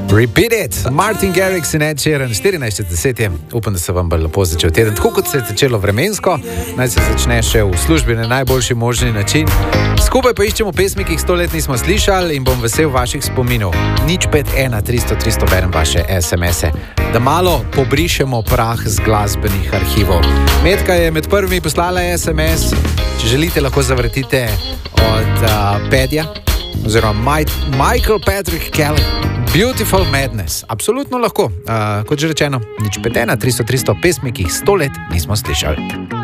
Repeat it, Martin Garrix in Ed Sheeran, 14:10 je. Upam, da se vam bo lepo začel teden. Tako kot se je začelo vremensko, naj se začne še v službi na najboljši možni način. Skupaj pa iščemo pesmi, ki jih 100 let nismo slišali in bom vesel vaših spominov. 051 300 300 berem vaše SMS-e, da malo pobrišemo prah z glasbenih arhivov. Metka je med prvimi poslala SMS. Če želite, lahko zavrtite od Pedja oziroma Michael Patrick Kelly. Beautiful Madness. Absolutno lahko. Kot že rečeno, 051 300 300 pesmi, ki jih 100 let nismo slišali.